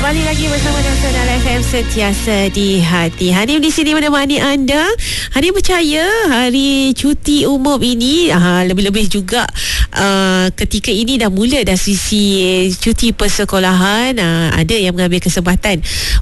Kembali lagi bersama Nasional FM Sentiasa di Hati. Hanim di sini menemani anda. Hanim percaya hari cuti umum ini lebih-lebih juga ketika ini dah mula dah sisi cuti persekolahan, ada yang mengambil kesempatan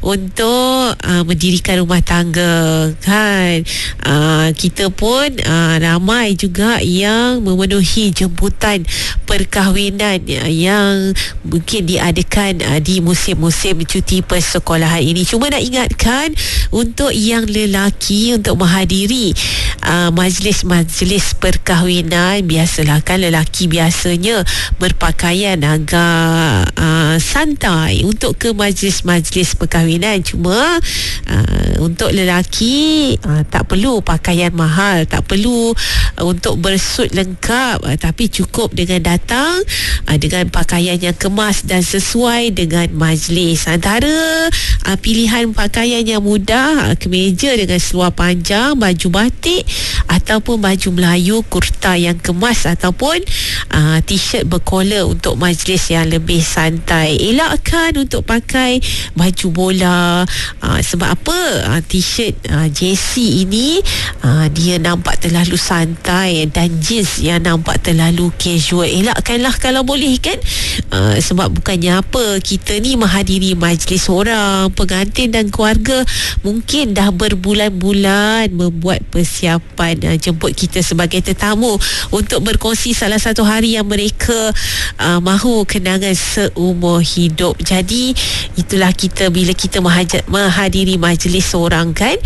untuk mendirikan rumah tangga kan. Kita pun ramai juga yang memenuhi jemputan perkahwinan yang mungkin diadakan di musim-musim cuti persekolahan ini. Cuma nak ingatkan untuk yang lelaki untuk menghadiri majlis-majlis perkahwinan, biasalah kan lelaki biasanya berpakaian agak santai untuk ke majlis-majlis perkahwinan. Cuma untuk lelaki tak perlu pakaian mahal, tak perlu untuk bersut lengkap, tapi cukup dengan datang dengan pakaian yang kemas dan sesuai dengan majlis. Antara pilihan pakaian yang mudah, kemeja dengan seluar panjang, baju batik ataupun baju Melayu, kurta yang kemas ataupun t-shirt berkola untuk majlis yang lebih santai. Elakkan untuk pakai baju bola. Sebab apa? T-shirt jersey ini dia nampak terlalu santai dan jeans yang nampak terlalu casual. Elakkanlah kalau boleh kan. Sebab bukannya apa, kita ni menghadiri majlis orang, pengantin dan keluarga mungkin dah berbulan-bulan membuat persiapan jemput kita sebagai tetamu untuk berkongsi salah satu hari yang mereka mahu kenangan seumur hidup. Jadi itulah kita bila kita menghadiri majlis orang kan,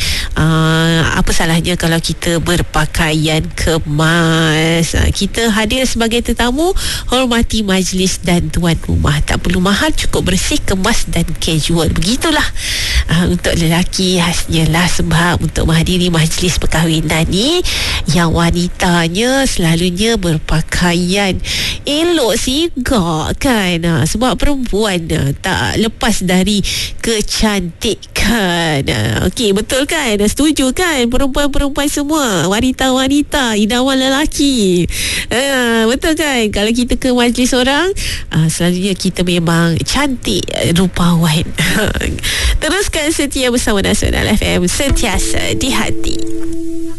apa salahnya kalau kita berpakaian kemas. Kita hadir sebagai tetamu, hormati majlis dan tuan rumah. Tak perlu mahal, cukup bersih, kemas dan casual. Begitulah untuk lelaki khasnya lah. Sebab untuk menghadiri majlis perkahwinan ni, yang wanitanya selalunya berpakaian elok sigak kan. Sebab perempuan tak lepas dari kecantikan. Okey, betul kan? Setuju kan? Perempuan-perempuan semua, wanita-wanita idaman lelaki. Betul kan? Kalau kita ke majlis orang, selalunya kita memang cantik rupawan. Teruskan setia bersama Nasional FM, sentiasa di hati.